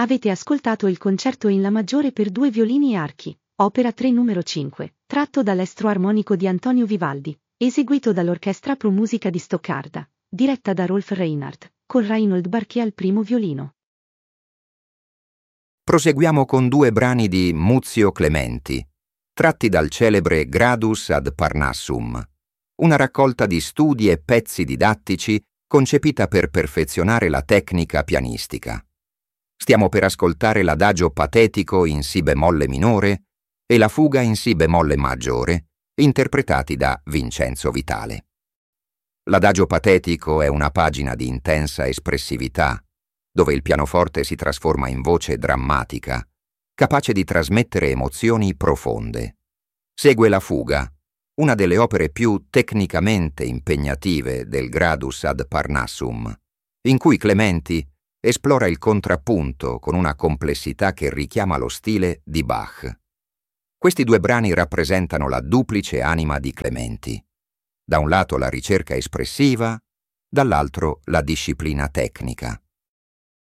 Avete ascoltato il concerto in La maggiore per 2 violini e archi, opera 3 numero 5, tratto dall'estro armonico di Antonio Vivaldi, eseguito dall'Orchestra Pro Musica di Stoccarda, diretta da Rolf Reinhardt, con Reinhold Barché al primo violino. Proseguiamo con 2 brani di Muzio Clementi, tratti dal celebre Gradus ad Parnassum, una raccolta di studi e pezzi didattici concepita per perfezionare la tecnica pianistica. Stiamo per ascoltare l'adagio patetico in Si bemolle minore e la fuga in Si bemolle maggiore, interpretati da Vincenzo Vitale. L'adagio patetico è una pagina di intensa espressività, dove il pianoforte si trasforma in voce drammatica, capace di trasmettere emozioni profonde. Segue la fuga, una delle opere più tecnicamente impegnative del Gradus ad Parnassum, in cui Clementi esplora il contrappunto con una complessità che richiama lo stile di Bach. Questi 2 brani rappresentano la duplice anima di Clementi. Da un lato la ricerca espressiva, dall'altro la disciplina tecnica.